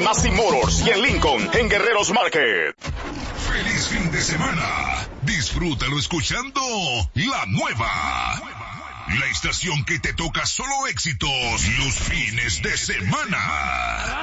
Massey Motors y en Lincoln, en Guerreros Market. ¡Feliz fin de semana! Disfrútalo escuchando La Nueva. La estación que te toca solo éxitos los fines de semana.